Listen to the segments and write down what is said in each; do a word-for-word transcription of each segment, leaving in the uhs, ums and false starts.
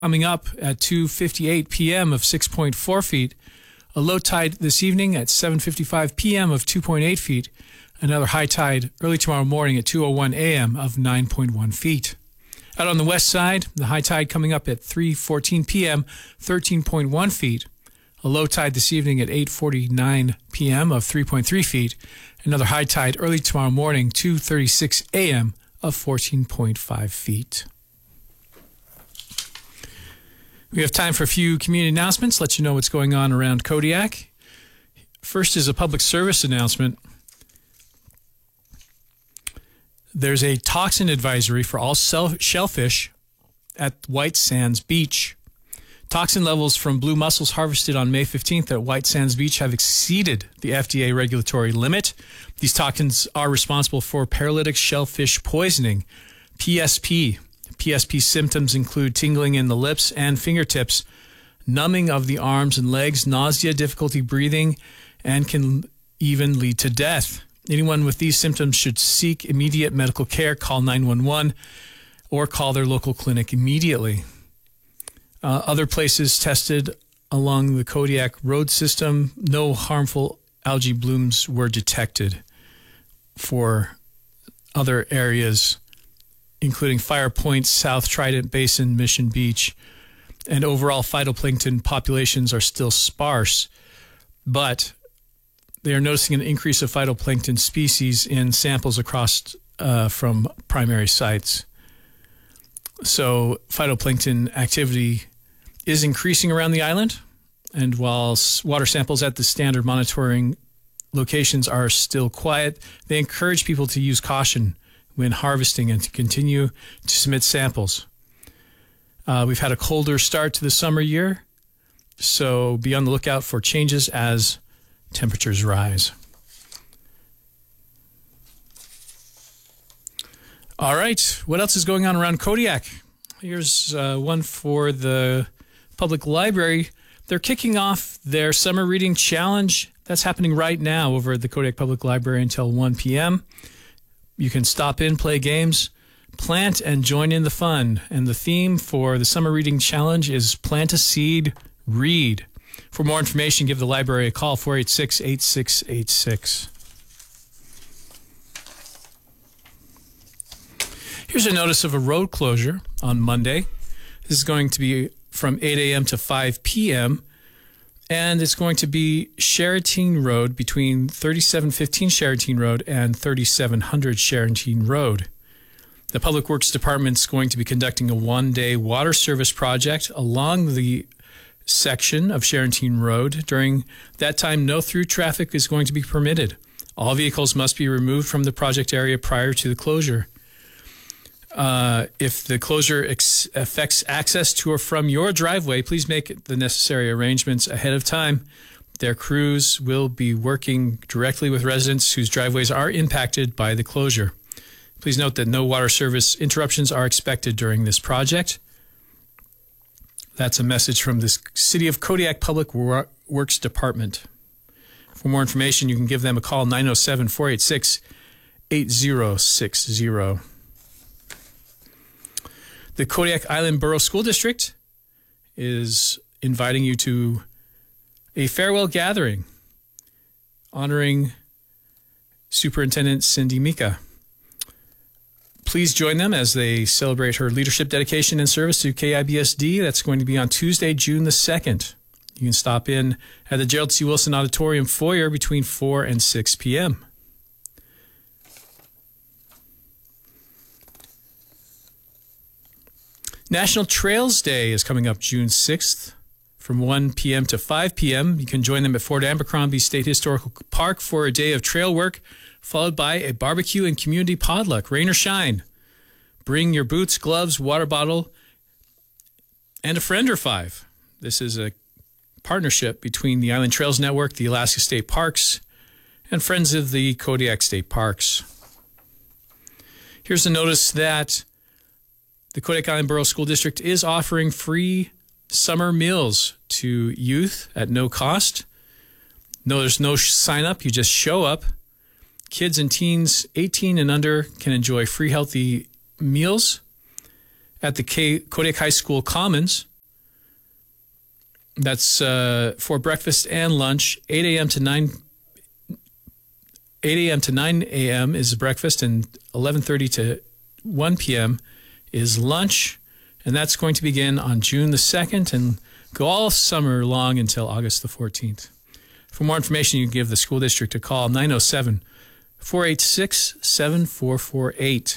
coming up at two fifty-eight p m of six point four feet. A low tide this evening at seven fifty-five p m of two point eight feet. Another high tide early tomorrow morning at two oh one a m of nine point one feet. Out on the west side, the high tide coming up at three fourteen p m, thirteen point one feet. A low tide this evening at eight forty-nine p m of three point three feet. Another high tide early tomorrow morning, two thirty-six a m of fourteen point five feet. We have time for a few community announcements, let you know what's going on around Kodiak. First is a public service announcement. There's a toxin advisory for all shellfish at White Sands Beach. Toxin levels from blue mussels harvested on May fifteenth at White Sands Beach have exceeded the F D A regulatory limit. These toxins are responsible for paralytic shellfish poisoning, P S P. P S P symptoms include tingling in the lips and fingertips, numbing of the arms and legs, nausea, difficulty breathing, and can even lead to death. Anyone with these symptoms should seek immediate medical care, call nine one one, or call their local clinic immediately. Uh, other places tested along the Kodiak road system, no harmful algae blooms were detected. For other areas, including Fire Point, South Trident Basin, Mission Beach, and overall phytoplankton populations are still sparse, but they are noticing an increase of phytoplankton species in samples across uh, from primary sites. So phytoplankton activity is increasing around the island, and while water samples at the standard monitoring locations are still quiet, they encourage people to use caution when harvesting and to continue to submit samples. Uh, we've had a colder start to the summer year, so be on the lookout for changes as temperatures rise. All right, what else is going on around Kodiak? Here's uh, one for the public library. They're kicking off their summer reading challenge. That's happening right now over at the Kodiak Public Library until one p m You can stop in, play games, plant, and join in the fun. And the theme for the Summer Reading Challenge is Plant a Seed, Read. For more information, give the library a call, four eight six, eight six eight six. Here's a notice of a road closure on Monday. This is going to be from eight a m to five p m And it's going to be Sheraton Road between thirty-seven fifteen Sheraton Road and thirty-seven hundred Sheraton Road. The Public Works Department is going to be conducting a one-day water service project along the section of Sheraton Road. During that time, no through traffic is going to be permitted. All vehicles must be removed from the project area prior to the closure. Uh, if the closure ex affects access to or from your driveway, please make the necessary arrangements ahead of time. Their crews will be working directly with residents whose driveways are impacted by the closure. Please note that no water service interruptions are expected during this project. That's a message from the City of Kodiak Public Works Department. For more information, you can give them a call, nine oh seven, four eight six, eight oh six oh. The Kodiak Island Borough School District is inviting you to a farewell gathering honoring Superintendent Cindy Mika. Please join them as they celebrate her leadership, dedication, and service to K I B S D. That's going to be on Tuesday, June the second. You can stop in at the Gerald C. Wilson Auditorium foyer between four and six p m National Trails Day is coming up June sixth from one p m to five p m You can join them at Fort Abercrombie State Historical Park for a day of trail work, followed by a barbecue and community potluck, rain or shine. Bring your boots, gloves, water bottle, and a friend or five. This is a partnership between the Island Trails Network, the Alaska State Parks, and Friends of the Kodiak State Parks. Here's a notice that the Kodiak Island Borough School District is offering free summer meals to youth at no cost. No, there's no sign up. You just show up. Kids and teens eighteen and under can enjoy free healthy meals at the K Kodiak High School Commons That's uh, for breakfast and lunch, eight a.m. to nine eight a.m. to nine a.m. is breakfast, and eleven thirty to one p.m. is lunch. And that's going to begin on June the second and go all summer long until August the fourteenth. For more information, you can give the school district a call, nine oh seven, four eight six, seven four four eight.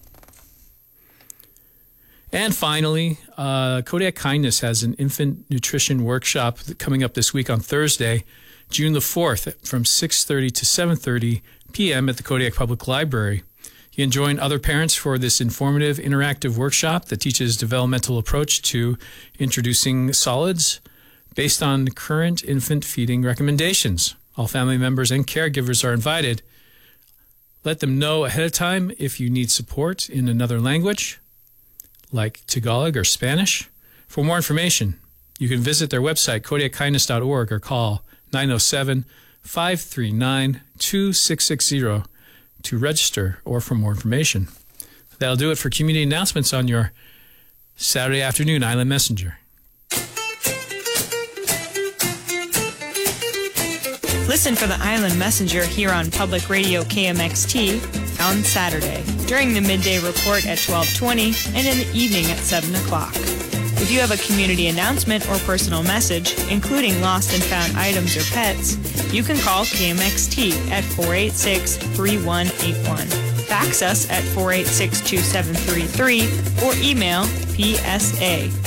And finally, uh, Kodiak Kindness has an infant nutrition workshop coming up this week on Thursday, June the fourth, from six thirty to seven thirty p.m. at the Kodiak Public Library. You can join other parents for this informative, interactive workshop that teaches developmental approach to introducing solids based on current infant feeding recommendations. All family members and caregivers are invited. Let them know ahead of time if you need support in another language, like Tagalog or Spanish. For more information, you can visit their website, kodiak kindness dot org, or call nine oh seven, five three nine, two six six zero to register or for more information. That'll do it for community announcements on your Saturday afternoon Island Messenger. Listen for the Island Messenger here on Public Radio K M X T on Saturday during the midday report at twelve twenty and in the evening at seven o'clock. If you have a community announcement or personal message, including lost and found items or pets, you can call K M X T at four eight six, three one eight one. Fax us at four eight six, two seven three three or email P S A